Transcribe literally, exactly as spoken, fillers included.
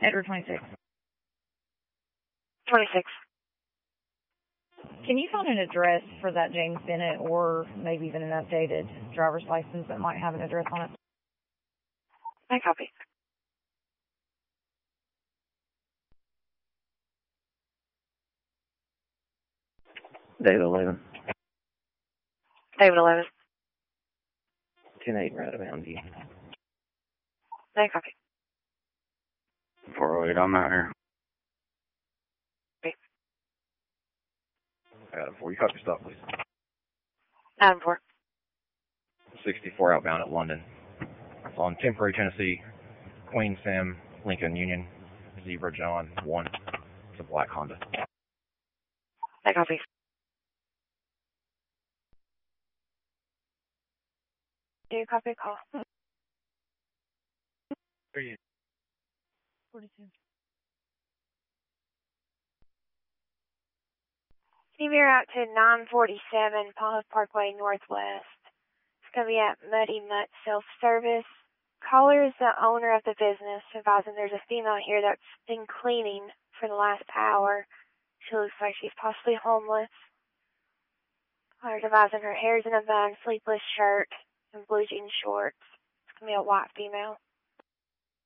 Edward twenty-six. twenty-six. Can you find an address for that James Bennett, or maybe even an updated driver's license that might have an address on it? I copy. David eleven. David eleven. ten eight right around you. I copy. four oh eight, I'm out here. Okay. Adam four, you copy stop, please. Adam four. sixty-four outbound at London. It's on Temporary, Tennessee, Queen Sim, Lincoln Union, Zebra John one. It's a black Honda. I copy. Do you copy call? Where are you? forty-two. Can you veer out to nine forty-seven Paulhood Parkway Northwest? It's going to be at Muddy Mutt Self-Service. Caller is the owner of the business, advising there's a female here that's been cleaning for the last hour. She looks like she's possibly homeless. Caller's advising her hair's in a bun, sleeveless shirt, and blue jean shorts. It's going to be a white female.